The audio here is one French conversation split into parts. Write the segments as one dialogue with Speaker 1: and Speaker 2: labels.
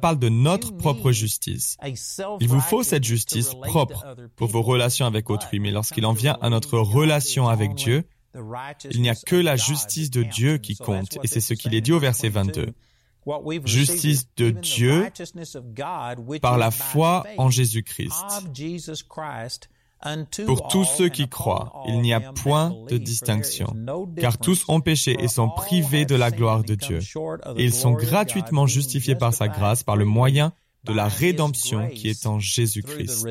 Speaker 1: parle de notre propre justice. Il vous faut cette justice propre pour vos relations avec autrui, mais lorsqu'il en vient à notre relation avec Dieu, il n'y a que la justice de Dieu qui compte, et c'est ce qu'il est dit au verset 22. Justice de Dieu par la foi en Jésus-Christ. Pour tous ceux qui croient, il n'y a point de distinction, car tous ont péché et sont privés de la gloire de Dieu. Et ils sont gratuitement justifiés par sa grâce, par le moyen de la rédemption qui est en Jésus-Christ.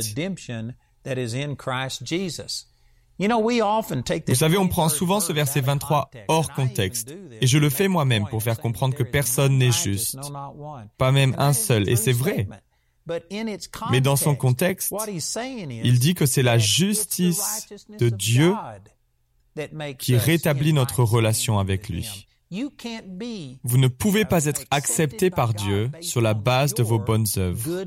Speaker 1: Vous savez, on prend souvent ce verset 23 hors contexte, et je le fais moi-même pour faire comprendre que personne n'est juste, pas même un seul, et c'est vrai. Mais dans son contexte, il dit que c'est la justice de Dieu qui rétablit notre relation avec lui. Vous ne pouvez pas être accepté par Dieu sur la base de vos bonnes œuvres.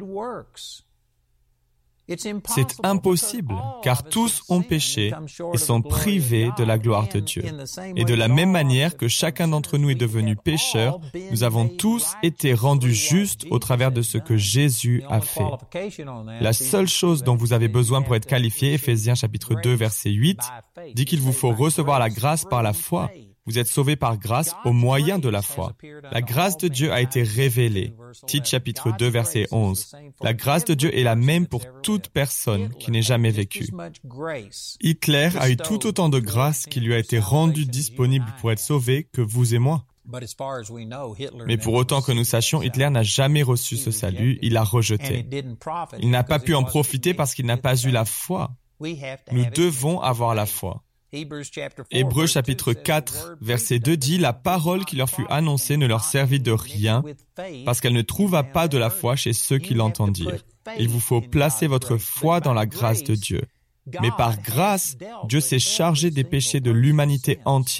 Speaker 1: C'est impossible, car tous ont péché et sont privés de la gloire de Dieu. Et de la même manière que chacun d'entre nous est devenu pécheur, nous avons tous été rendus justes au travers de ce que Jésus a fait. La seule chose dont vous avez besoin pour être qualifié, Éphésiens chapitre 2, verset 8, dit qu'il vous faut recevoir la grâce par la foi. Vous êtes sauvés par grâce au moyen de la foi. La grâce de Dieu a été révélée. Tite chapitre 2, verset 11. La grâce de Dieu est la même pour toute personne qui n'ait jamais vécu. Hitler a eu tout autant de grâce qui lui a été rendue disponible pour être sauvé que vous et moi. Mais pour autant que nous sachions, Hitler n'a jamais reçu ce salut, il l'a rejeté. Il n'a pas pu en profiter parce qu'il n'a pas eu la foi. Nous devons avoir la foi. Hébreux chapitre 4, verset 2 dit « La parole qui leur fut annoncée ne leur servit de rien parce qu'elle ne trouva pas de la foi chez ceux qui l'entendirent. Il vous faut placer votre foi dans la grâce de Dieu. Mais par grâce, Dieu s'est chargé des péchés de l'humanité entière. »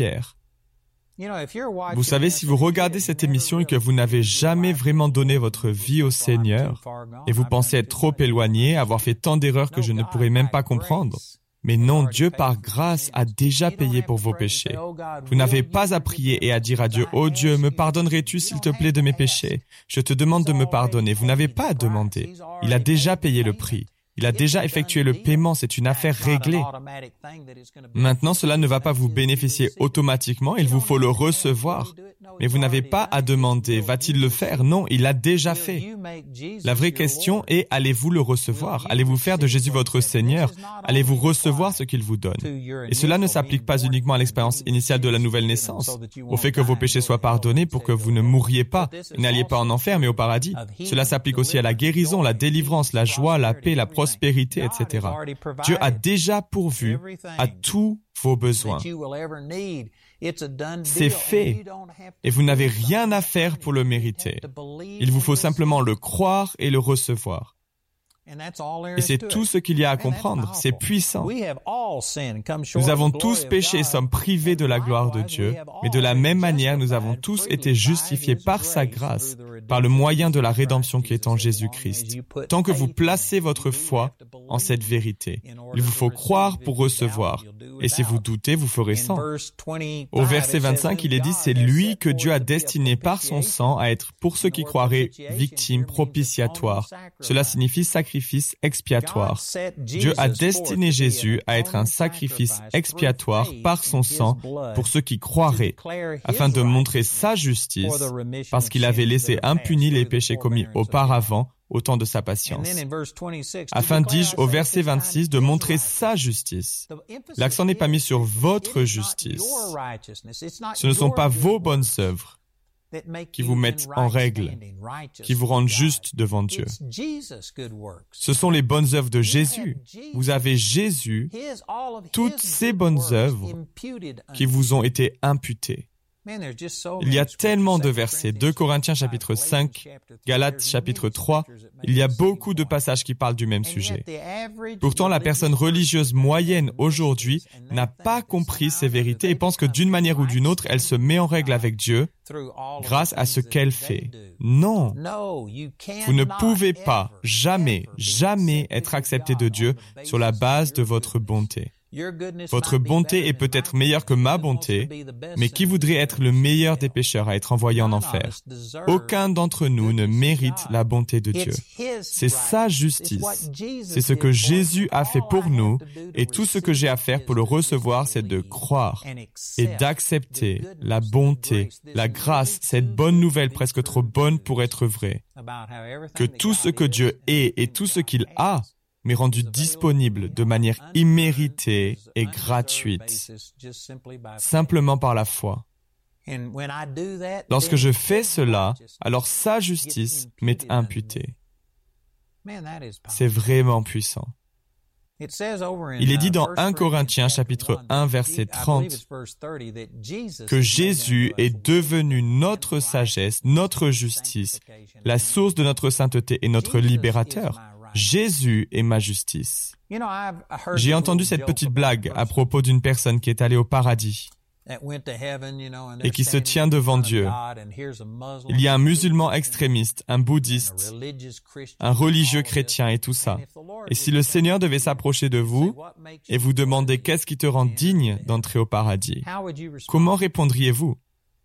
Speaker 1: Vous savez, si vous regardez cette émission et que vous n'avez jamais vraiment donné votre vie au Seigneur et vous pensez être trop éloigné, avoir fait tant d'erreurs que je ne pourrais même pas comprendre, mais non, Dieu par grâce a déjà payé pour vos péchés. Vous n'avez pas à prier et à dire à Dieu, « Oh Dieu, me pardonnerais-tu s'il te plaît de mes péchés? Je te demande de me pardonner. » Vous n'avez pas à demander. Il a déjà payé le prix. Il a déjà effectué le paiement, c'est une affaire réglée. Maintenant, cela ne va pas vous bénéficier automatiquement, il vous faut le recevoir. Mais vous n'avez pas à demander, va-t-il le faire? Non, il l'a déjà fait. La vraie question est, allez-vous le recevoir? Allez-vous faire de Jésus votre Seigneur? Allez-vous recevoir ce qu'il vous donne? Et cela ne s'applique pas uniquement à l'expérience initiale de la nouvelle naissance, au fait que vos péchés soient pardonnés pour que vous ne mourriez pas, et n'alliez pas en enfer, mais au paradis. Cela s'applique aussi à la guérison, la délivrance, la joie, la paix, la prospérité, etc. Dieu a déjà pourvu à tous vos besoins. C'est fait, et vous n'avez rien à faire pour le mériter. Il vous faut simplement le croire et le recevoir. Et c'est tout ce qu'il y a à comprendre, c'est puissant. Nous avons tous péché et sommes privés de la gloire de Dieu, mais de la même manière, nous avons tous été justifiés par sa grâce, par le moyen de la rédemption qui est en Jésus-Christ. Tant que vous placez votre foi en cette vérité, il vous faut croire pour recevoir. Et si vous doutez, vous ferez sans. Au verset 25, il est dit, c'est lui que Dieu a destiné par son sang à être, pour ceux qui croiraient, victime propitiatoire. Cela signifie sacrifice expiatoire. Dieu a destiné Jésus à être un sacrifice expiatoire par son sang pour ceux qui croiraient, afin de montrer sa justice, parce qu'il avait laissé impunis les péchés commis auparavant, au temps de sa patience. Afin, dis-je, au verset 26, de montrer sa justice. L'accent n'est pas mis sur votre justice. Ce ne sont pas vos bonnes œuvres qui vous mettent en règle, qui vous rendent juste devant Dieu. Ce sont les bonnes œuvres de Jésus. Vous avez Jésus, toutes ces bonnes œuvres qui vous ont été imputées. Il y a tellement de versets, 2 Corinthiens chapitre 5, Galates chapitre 3, il y a beaucoup de passages qui parlent du même sujet. Pourtant, la personne religieuse moyenne aujourd'hui n'a pas compris ces vérités et pense que d'une manière ou d'une autre, elle se met en règle avec Dieu grâce à ce qu'elle fait. Non, vous ne pouvez pas, jamais être accepté de Dieu sur la base de votre bonté. Votre bonté est peut-être meilleure que ma bonté, mais qui voudrait être le meilleur des pécheurs à être envoyé en enfer? Aucun d'entre nous ne mérite la bonté de Dieu. C'est sa justice. C'est ce que Jésus a fait pour nous, et tout ce que j'ai à faire pour le recevoir, c'est de croire et d'accepter la bonté, la grâce, cette bonne nouvelle presque trop bonne pour être vraie. Que tout ce que Dieu est et tout ce qu'il a m'est rendu disponible de manière imméritée et gratuite, simplement par la foi. Lorsque je fais cela, alors sa justice m'est imputée. C'est vraiment puissant. Il est dit dans 1 Corinthiens chapitre 1 verset 30 que Jésus est devenu notre sagesse, notre justice, la source de notre sainteté et notre libérateur. Jésus est ma justice. J'ai entendu cette petite blague à propos d'une personne qui est allée au paradis et qui se tient devant Dieu. Il y a un musulman extrémiste, un bouddhiste, un religieux chrétien et tout ça. Et si le Seigneur devait s'approcher de vous et vous demander qu'est-ce qui te rend digne d'entrer au paradis, comment répondriez-vous?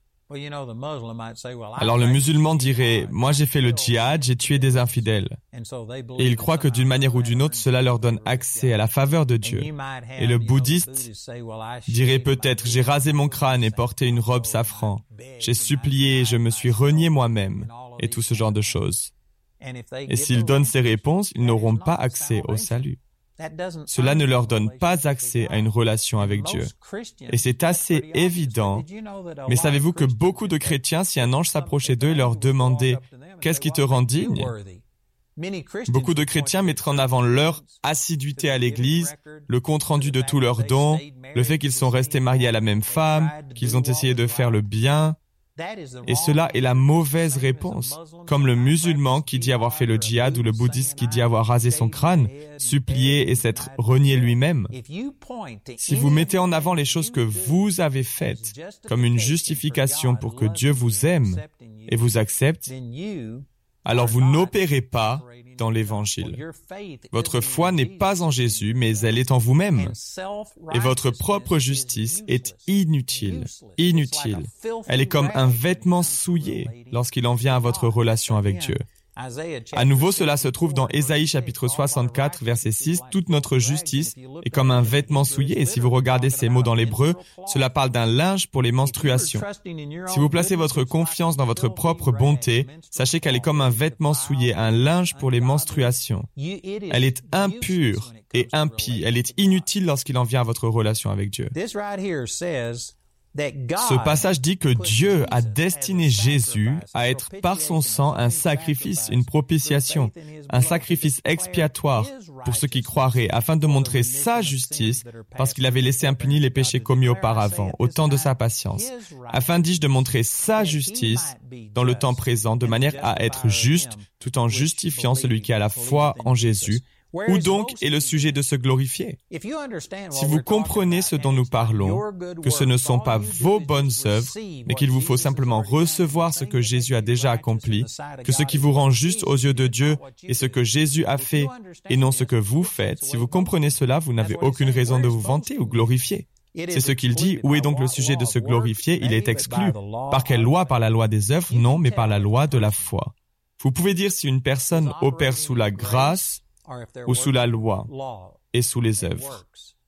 Speaker 1: Alors le musulman dirait, moi j'ai fait le djihad, j'ai tué des infidèles. Et il croit que d'une manière ou d'une autre, cela leur donne accès à la faveur de Dieu. Et le bouddhiste dirait peut-être, j'ai rasé mon crâne et porté une robe safran. J'ai supplié, je me suis renié moi-même, et tout ce genre de choses. Et s'ils donnent ces réponses, ils n'auront pas accès au salut. Cela ne leur donne pas accès à une relation avec Dieu. Et c'est assez évident. Mais savez-vous que beaucoup de chrétiens, si un ange s'approchait d'eux et leur demandait « Qu'est-ce qui te rend digne ?» Beaucoup de chrétiens mettraient en avant leur assiduité à l'Église, le compte-rendu de tous leurs dons, le fait qu'ils sont restés mariés à la même femme, qu'ils ont essayé de faire le bien. Et cela est la mauvaise réponse. Comme le musulman qui dit avoir fait le djihad ou le bouddhiste qui dit avoir rasé son crâne, supplié et s'être renié lui-même. Si vous mettez en avant les choses que vous avez faites comme une justification pour que Dieu vous aime et vous accepte, alors vous n'opérez pas dans l'Évangile. Votre foi n'est pas en Jésus, mais elle est en vous-même. Et votre propre justice est inutile. Inutile. Elle est comme un vêtement souillé lorsqu'il en vient à votre relation avec Dieu. À nouveau, cela se trouve dans Ésaïe chapitre 64, verset 6. Toute notre justice est comme un vêtement souillé. Et si vous regardez ces mots dans l'hébreu, cela parle d'un linge pour les menstruations. Si vous placez votre confiance dans votre propre bonté, sachez qu'elle est comme un vêtement souillé, un linge pour les menstruations. Elle est impure et impie. Elle est inutile lorsqu'il en vient à votre relation avec Dieu. Ce passage dit que Dieu a destiné Jésus à être par son sang un sacrifice, une propitiation, un sacrifice expiatoire pour ceux qui croiraient, afin de montrer sa justice, parce qu'il avait laissé impunis les péchés commis auparavant, au temps de sa patience, afin, dis-je, de montrer sa justice dans le temps présent, de manière à être juste, tout en justifiant celui qui a la foi en Jésus. Où donc est le sujet de se glorifier? Si vous comprenez ce dont nous parlons, que ce ne sont pas vos bonnes œuvres, mais qu'il vous faut simplement recevoir ce que Jésus a déjà accompli, que ce qui vous rend juste aux yeux de Dieu est ce que Jésus a fait et non ce que vous faites, si vous comprenez cela, vous n'avez aucune raison de vous vanter ou glorifier. C'est ce qu'il dit. Où est donc le sujet de se glorifier? Il est exclu. Par quelle loi? Par la loi des œuvres? Non, mais par la loi de la foi. Vous pouvez dire si une personne opère sous la grâce ou sous la loi et sous les œuvres.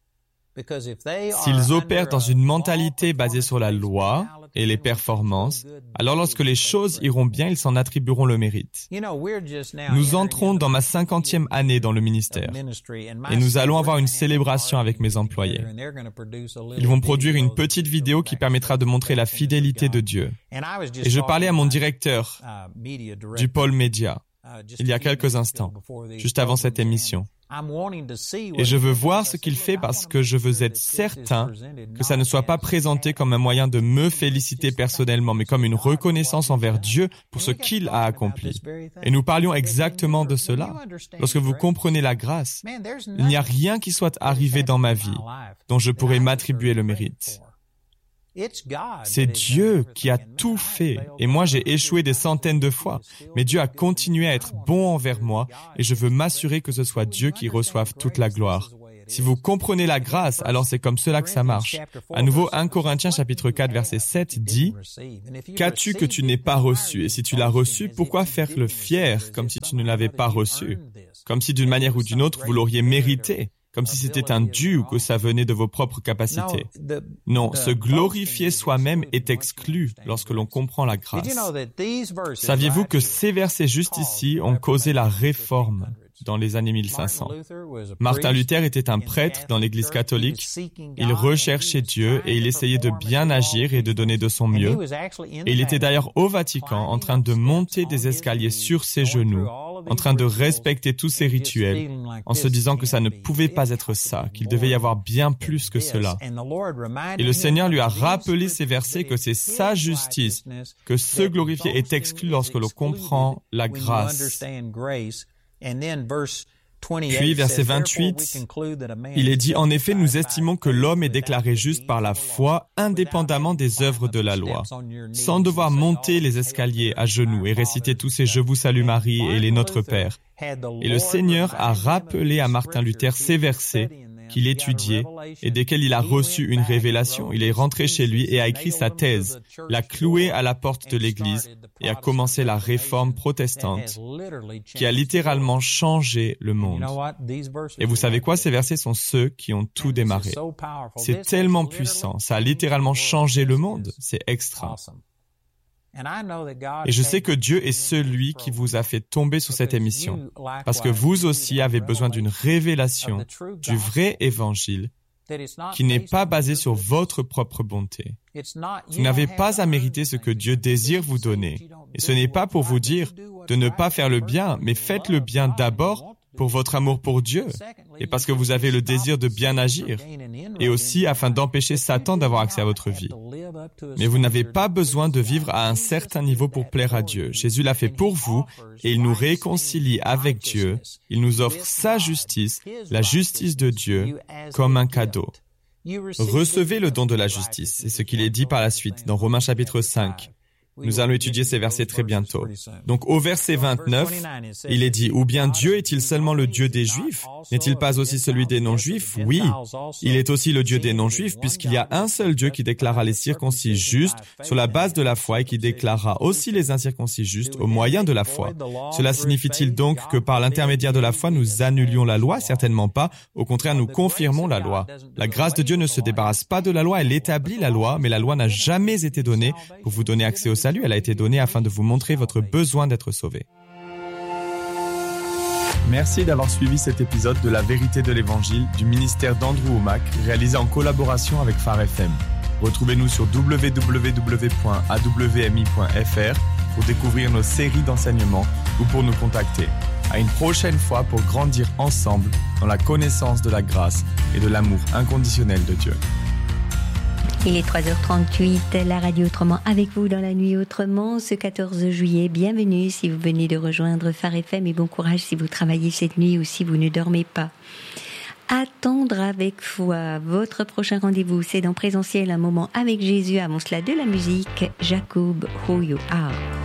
Speaker 1: S'ils opèrent dans une mentalité basée sur la loi et les performances, alors lorsque les choses iront bien, ils s'en attribueront le mérite. Nous entrons dans ma 50e année dans le ministère et nous allons avoir une célébration avec mes employés. Ils vont produire une petite vidéo qui permettra de montrer la fidélité de Dieu. Et je parlais à mon directeur du pôle média il y a quelques instants, juste avant cette émission. Et je veux voir ce qu'il fait parce que je veux être certain que ça ne soit pas présenté comme un moyen de me féliciter personnellement, mais comme une reconnaissance envers Dieu pour ce qu'il a accompli. Et nous parlions exactement de cela. Lorsque vous comprenez la grâce, il n'y a rien qui soit arrivé dans ma vie dont je pourrais m'attribuer le mérite. C'est Dieu qui a tout fait et moi j'ai échoué des centaines de fois, mais Dieu a continué à être bon envers moi et je veux m'assurer que ce soit Dieu qui reçoive toute la gloire. Si vous comprenez la grâce, alors c'est comme cela que ça marche. À nouveau, 1 Corinthiens chapitre 4 verset 7 dit « Qu'as-tu que tu n'aies pas reçu? Et si tu l'as reçu, pourquoi faire le fier comme si tu ne l'avais pas reçu? Comme si d'une manière ou d'une autre, vous l'auriez mérité. Comme si c'était un dû ou que ça venait de vos propres capacités. Non, se glorifier soi-même est exclu lorsque l'on comprend la grâce. Saviez-vous que ces versets juste ici ont causé la réforme dans les années 1500? Martin Luther était un prêtre dans l'Église catholique. Il recherchait Dieu et il essayait de bien agir et de donner de son mieux. Et il était d'ailleurs au Vatican en train de monter des escaliers sur ses genoux, en train de respecter tous ces rituels, en se disant que ça ne pouvait pas être ça, qu'il devait y avoir bien plus que cela. Et le Seigneur lui a rappelé ces versets que c'est sa justice, que se glorifier est exclu lorsque l'on comprend la grâce. Puis, verset 28, il est dit « En effet, nous estimons que l'homme est déclaré juste par la foi, indépendamment des œuvres de la loi, sans devoir monter les escaliers à genoux et réciter tous ces « Je vous salue Marie » et les « Notre Père ». Et le Seigneur a rappelé à Martin Luther ces versets qu'il étudiait et desquels il a reçu une révélation. Il est rentré chez lui et a écrit sa thèse, l'a cloué à la porte de l'Église et a commencé la réforme protestante qui a littéralement changé le monde. Et vous savez quoi? Ces versets sont ceux qui ont tout démarré. C'est tellement puissant. Ça a littéralement changé le monde. C'est extra. Et je sais que Dieu est celui qui vous a fait tomber sur cette émission, parce que vous aussi avez besoin d'une révélation du vrai évangile qui n'est pas basé sur votre propre bonté. Vous n'avez pas à mériter ce que Dieu désire vous donner. Et ce n'est pas pour vous dire de ne pas faire le bien, mais faites le bien d'abord pour votre amour pour Dieu et parce que vous avez le désir de bien agir et aussi afin d'empêcher Satan d'avoir accès à votre vie. Mais vous n'avez pas besoin de vivre à un certain niveau pour plaire à Dieu. Jésus l'a fait pour vous et il nous réconcilie avec Dieu. Il nous offre sa justice, la justice de Dieu, comme un cadeau. Recevez le don de la justice. C'est ce qu'il est dit par la suite dans Romains chapitre 5. Nous allons étudier ces versets très bientôt. Donc au verset 29, il est dit « Ou bien Dieu est-il seulement le Dieu des Juifs? N'est-il pas aussi celui des non-Juifs? Oui, il est aussi le Dieu des non-Juifs, puisqu'il y a un seul Dieu qui déclara les circoncis justes sur la base de la foi et qui déclara aussi les incirconcis justes au moyen de la foi. Cela signifie-t-il donc que par l'intermédiaire de la foi, nous annulions la loi? Certainement pas. Au contraire, nous confirmons la loi. La grâce de Dieu ne se débarrasse pas de la loi, elle établit la loi, mais la loi n'a jamais été donnée pour vous donner accès au salut. Elle a été donnée afin de vous montrer votre besoin d'être sauvé. Merci d'avoir suivi cet épisode de La Vérité de l'Évangile du ministère d'Andrew Wommack, réalisé en collaboration avec Phare FM. Retrouvez-nous sur www.awmi.fr pour découvrir nos séries d'enseignements ou pour nous contacter. À une prochaine fois pour grandir ensemble dans la connaissance de la grâce et de l'amour inconditionnel de Dieu.
Speaker 2: Il est 3h38, la radio Autrement avec vous dans la nuit autrement ce 14 juillet. Bienvenue si vous venez de rejoindre Phare FM et bon courage si vous travaillez cette nuit ou si vous ne dormez pas. Attendre avec foi. Votre prochain rendez-vous, c'est dans Présentiel, un moment avec Jésus. Avant cela, de la musique, Jacob Who You Are.